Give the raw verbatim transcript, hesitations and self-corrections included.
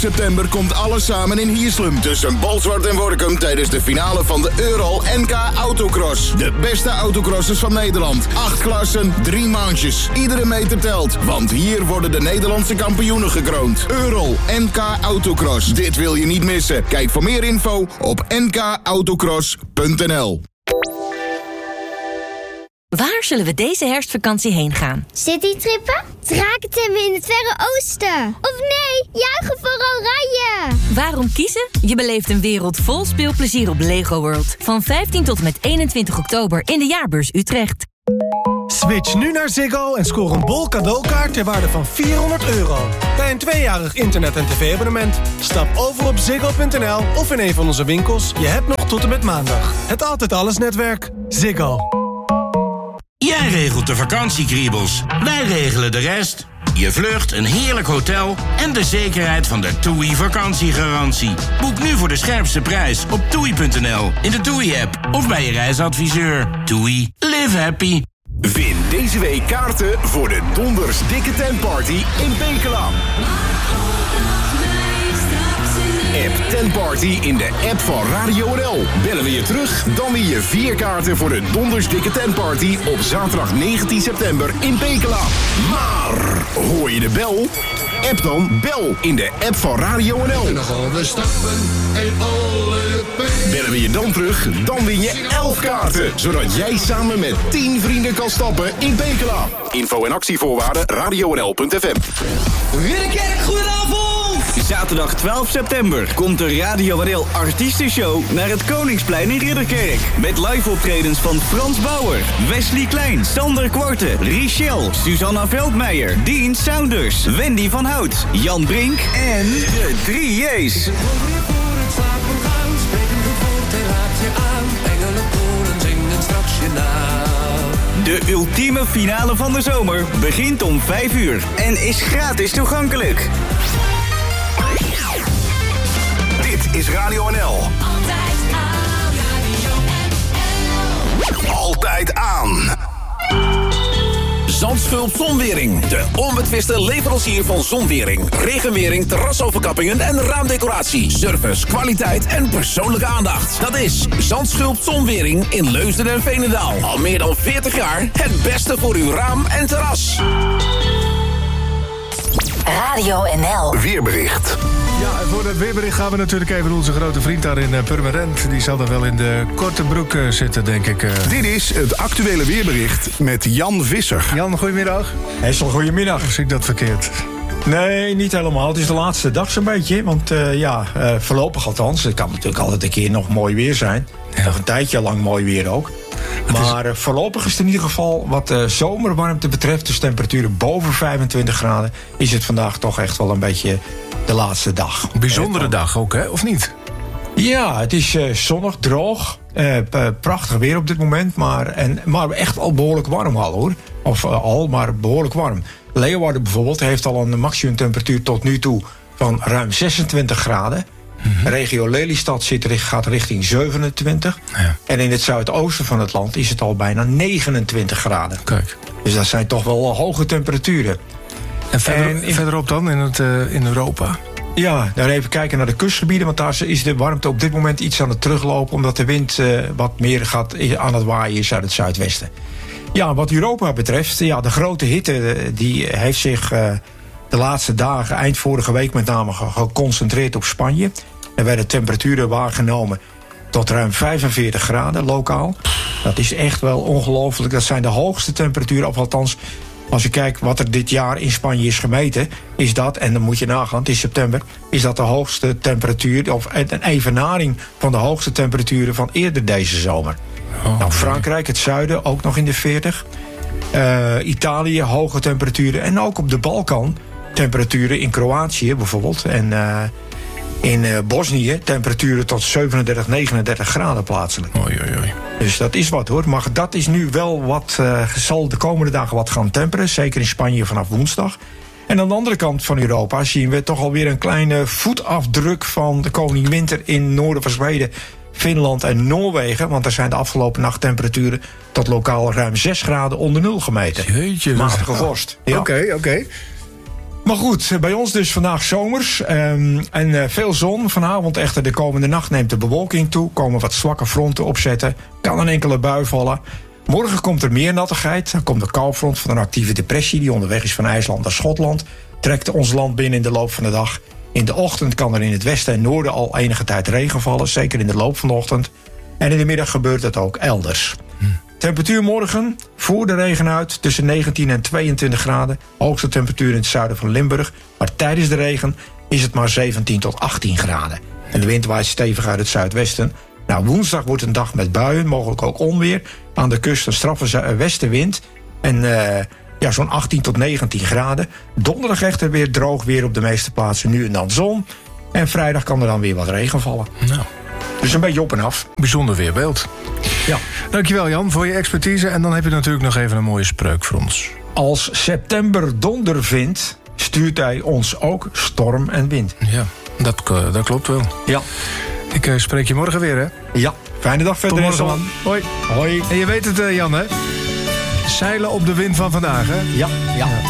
september komt alles samen in Hierslum tussen Bolsward en Workum tijdens de finale van de Eurol N K Autocross. De beste autocrossers van Nederland. Acht klassen, drie maandjes. Iedere meter telt, want hier worden de Nederlandse kampioenen gekroond. Eurol N K Autocross. Dit wil je niet missen. Kijk voor meer info op n k autocross punt n l. Waar zullen we deze herfstvakantie heen gaan? Citytrippen? Drakentemmen in het Verre Oosten? Of nee, juichen voor Oranje! Waarom kiezen? Je beleeft een wereld vol speelplezier op Lego World. Van vijftien tot en met eenentwintig oktober in de Jaarbeurs Utrecht. Switch nu naar Ziggo en scoor een bol cadeaukaart ter waarde van vierhonderd euro. Bij een tweejarig internet- en tv-abonnement. Stap over op ziggo punt n l of in een van onze winkels. Je hebt nog tot en met maandag. Het Altijd Alles netwerk. Ziggo. Jij regelt de vakantiekriebels. Wij regelen de rest. Je vlucht, een heerlijk hotel en de zekerheid van de TUI vakantiegarantie. Boek nu voor de scherpste prijs op toei punt n l, in de TUI-app of bij je reisadviseur. TUI. Live happy. Win deze week kaarten voor de Donders Dikke Tentparty in Pekela. App Tentparty in de app van Radio N L. Bellen we je terug, dan win je vier kaarten voor de Donders Dikke Tentparty op zaterdag negentien september in Pekela. Maar hoor je de bel? App dan bel in de app van Radio N L. En dan gaan we stappen in alle pijn. Bellen we je dan terug, dan win je elf kaarten. Zodat jij samen met tien vrienden kan stappen in Pekela. Info en actievoorwaarden radio n l punt f m. Ridderkerk, goedenavond! Zaterdag twaalf september komt de Radio N L Artiestenshow naar het Koningsplein in Ridderkerk. Met live optredens van Frans Bauer, Wesley Klein, Sander Kwarte, Richelle, Susanna Veldmeijer, Dean Saunders, Wendy van Hout, Jan Brink en de drie J's. De ultieme finale van de zomer begint om vijf uur en is gratis toegankelijk. Dit is Radio N L. Altijd aan Radio N L. Altijd aan. Zandschulp Zonwering. De onbetwiste leverancier van zonwering, regenwering, terrasoverkappingen en raamdecoratie. Service, kwaliteit en persoonlijke aandacht. Dat is Zandschulp Zonwering in Leusden en Veenendaal. Al meer dan veertig jaar het beste voor uw raam en terras. Radio N L. Weerbericht. Ja, en voor het weerbericht gaan we natuurlijk even onze grote vriend daar in uh, Purmerend. Die zal er wel in de korte broek uh, zitten, denk ik. Uh. Dit is het actuele weerbericht met Jan Visser. Jan, goedemiddag. Hessel, goedemiddag. Of zie ik dat verkeerd? Nee, niet helemaal. Het is de laatste dag zo'n beetje. Want uh, ja, uh, voorlopig althans. Het kan natuurlijk altijd een keer nog mooi weer zijn. Ja. Nog een tijdje lang mooi weer ook. Het maar is... uh, voorlopig is het in ieder geval wat uh, zomerwarmte betreft, dus temperaturen boven vijfentwintig graden, is het vandaag toch echt wel een beetje de laatste dag. Een bijzondere uh, dag ook, hè? Of niet? Ja, het is uh, zonnig, droog. Uh, uh, prachtig weer op dit moment. Maar, en, maar echt al behoorlijk warm al, hoor. Of uh, al, maar behoorlijk warm. Leeuwarden bijvoorbeeld heeft al een maximumtemperatuur tot nu toe van ruim zesentwintig graden. Mm-hmm. Regio Lelystad zit, gaat richting zevenentwintig. Ja. En in het zuidoosten van het land is het al bijna negenentwintig graden. Kijk. Dus dat zijn toch wel hoge temperaturen. En, verder, en in, verderop dan in, het, uh, in Europa? Ja, dan even kijken naar de kustgebieden. Want daar is de warmte op dit moment iets aan het teruglopen, omdat de wind uh, wat meer gaat aan het waaien is uit het zuidwesten. Ja, wat Europa betreft, ja, de grote hitte die heeft zich uh, de laatste dagen, eind vorige week met name, geconcentreerd op Spanje. Er werden temperaturen waargenomen tot ruim vijfenveertig graden lokaal. Dat is echt wel ongelooflijk. Dat zijn de hoogste temperaturen, of althans, als je kijkt wat er dit jaar in Spanje is gemeten, is dat, en dan moet je nagaan, het is september, is dat de hoogste temperatuur, of een evenaring van de hoogste temperaturen van eerder deze zomer. Oh, nou, Frankrijk, het zuiden, ook nog in de veertig. Uh, Italië, hoge temperaturen. En ook op de Balkan, temperaturen in Kroatië bijvoorbeeld. En uh, in uh, Bosnië, temperaturen tot zevenendertig, negenendertig graden plaatselijk. Oei, oei, oei. Dus dat is wat, hoor. Maar dat is nu wel wat, uh, zal de komende dagen wat gaan temperen. Zeker in Spanje vanaf woensdag. En aan de andere kant van Europa zien we toch alweer een kleine voetafdruk van de koning winter in het noorden van Zweden, Finland en Noorwegen. Want er zijn de afgelopen nacht temperaturen tot lokaal ruim zes graden onder nul gemeten. Jeetje. Matige vorst. Ja. Oké, okay, oké. Okay. Maar goed, bij ons dus vandaag zomers. Um, en uh, veel zon. Vanavond echter de komende nacht neemt de bewolking toe. Komen wat zwakke fronten opzetten. Kan een enkele bui vallen. Morgen komt er meer nattigheid. Dan komt de koufront van een actieve depressie die onderweg is van IJsland naar Schotland. Trekt ons land binnen in de loop van de dag. In de ochtend kan er in het westen en noorden al enige tijd regen vallen. Zeker in de loop van de ochtend. En in de middag gebeurt het ook elders. Hm. Temperatuur morgen, voor de regen uit, tussen negentien en tweeëntwintig graden. Hoogste temperatuur in het zuiden van Limburg. Maar tijdens de regen is het maar zeventien tot achttien graden. En de wind waait stevig uit het zuidwesten. Nou, woensdag wordt een dag met buien, mogelijk ook onweer. Aan de kust een straffe westenwind. En uh, ja, zo'n achttien tot negentien graden. Donderdag echter weer droog weer op de meeste plaatsen. Nu en dan zon. En vrijdag kan er dan weer wat regen vallen. Nou. Dus een beetje op en af. Bijzonder weerbeeld. Ja. Dankjewel Jan voor je expertise. En dan heb je natuurlijk nog even een mooie spreuk voor ons. Als september donder vindt, stuurt hij ons ook storm en wind. Ja, dat, dat klopt wel. Ja. Ik uh, spreek je morgen weer, hè? Ja, fijne dag verder. Tot morgen, man. Hoi. Hoi. En je weet het, uh, Jan, hè? Zeilen op de wind van vandaag, hè? Ja, ja. ja.